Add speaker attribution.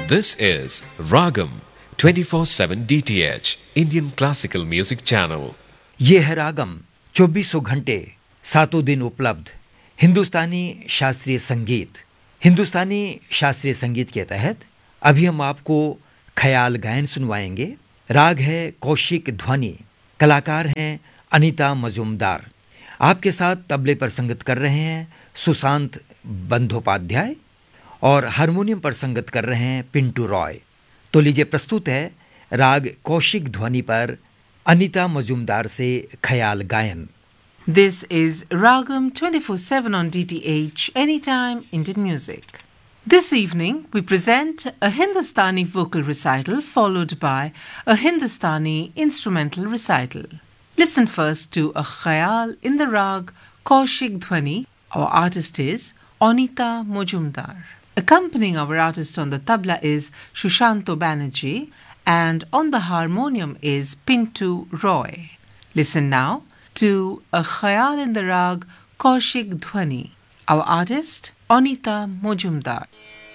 Speaker 1: This is Ragam 24/7 DTH Indian Classical Music Channel.
Speaker 2: ये है रागम 2400 घंटे सातों दिन उपलब्ध हिंदुस्तानी शास्त्रीय संगीत। हिंदुस्तानी शास्त्रीय संगीत के तहत अभी हम आपको ख्याल गायन सुनवाएंगे। राग है कौशिक ध्वनि, कलाकार हैं अनीता मजूमदार। आपके साथ तबले पर संगत कर रहे हैं सुशांत बंदोपाध्याय और हारमोनियम पर संगत कर रहे हैं पिंटू रॉय। तो लीजिए प्रस्तुत है राग कौशिक ध्वनि पर अनीता मजूमदार से ख्याल गायन।
Speaker 3: This is Ragam 24/7 on DTH, Anytime Indian Music. This evening we present a Hindustani vocal recital followed by a Hindustani instrumental recital. Listen first to a khayal in the rag Kaushik Dhwani. Our artist is Anita Mojumdar. Accompanying our artist on the tabla is Shushanto Banerjee and on the harmonium is Pintu Roy. Listen now to a khayal in the rag Kaushik Dhwani. Our artist Anita Mojumdar.